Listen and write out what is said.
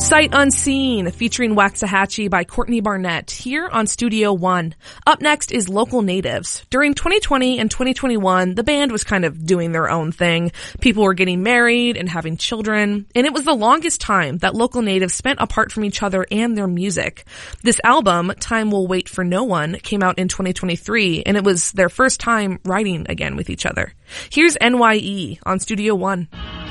Sight Unseen, featuring Waxahachie by Courtney Barnett, here on Studio One. Up next is Local Natives. During 2020 and 2021, the band was kind of doing their own thing. People were getting married and having children, and it was the longest time that Local Natives spent apart from each other and their music. This album, Time Will Wait for No One, came out in 2023, and it was their first time writing again with each other. Here's NYE on Studio One.